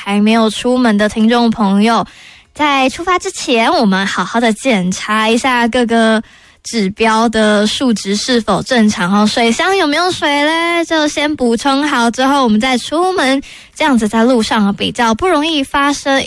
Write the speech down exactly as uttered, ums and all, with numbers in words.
还没有出门的听众朋友，在出发之前，我们好好的检查一下各个指标的数值是否正常哦，水箱有没有水嘞？就先补充好之后，我们再出门，这样子在路上比较不容易发生